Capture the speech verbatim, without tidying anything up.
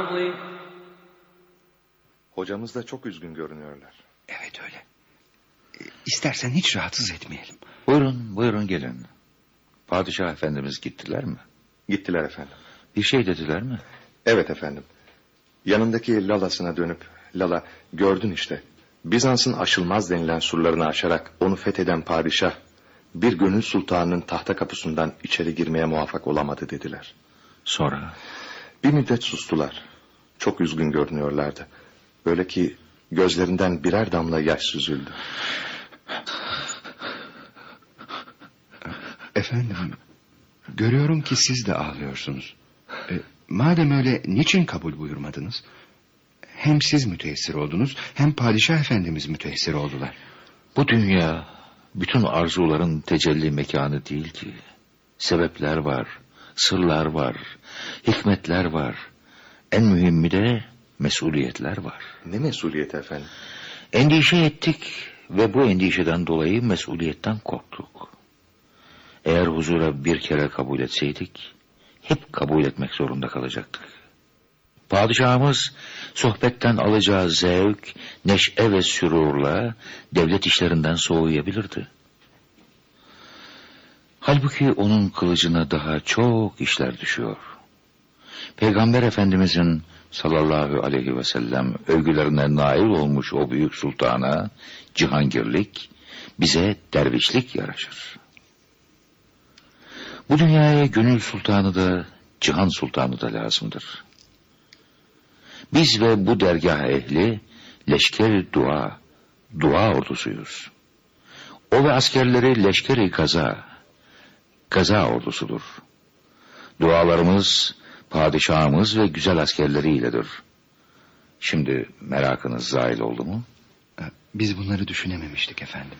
Hocamız da çok üzgün görünüyorlar. Evet öyle. E, İstersen hiç rahatsız etmeyelim. Buyurun, buyurun gelin. Padişah efendimiz gittiler mi? Gittiler efendim. Bir şey dediler mi? Evet efendim. Yanındaki Lala'sına dönüp, Lala gördün işte. Bizans'ın aşılmaz denilen surlarını aşarak onu fetheden padişah bir gönül sultanının tahta kapısından içeri girmeye muvaffak olamadı dediler. Sonra? Bir müddet sustular. Çok üzgün görünüyorlardı. Böyle ki gözlerinden birer damla yaş süzüldü. Efendim, görüyorum ki siz de ağlıyorsunuz. E, madem öyle niçin kabul buyurmadınız? Hem siz müteessir oldunuz, hem padişah efendimiz müteessir oldular. Bu dünya bütün arzuların tecelli mekanı değil ki. Sebepler var, sırlar var, hikmetler var. En mühimi de mesuliyetler var. Ne mesuliyeti efendim? Endişe ettik ve bu endişeden dolayı mesuliyetten korktuk. Eğer huzura bir kere kabul etseydik, hep kabul etmek zorunda kalacaktık. Padişahımız sohbetten alacağı zevk, neşe ve sürurla devlet işlerinden soğuyabilirdi. Halbuki onun kılıcına daha çok işler düşüyor. Peygamber Efendimizin sallallahu aleyhi ve sellem övgülerine nail olmuş o büyük sultana cihangirlik, bize dervişlik yaraşır. Bu dünyaya gönül sultanı da cihan sultanı da lazımdır. Biz ve bu dergah ehli leşker-i dua, dua ordusuyuz. O ve askerleri leşker-i gaza, gaza ordusudur. Dualarımız padişahımız ve güzel askerleriyledir. Şimdi merakınız zahil oldu mu? E, Biz bunları düşünememiştik efendim.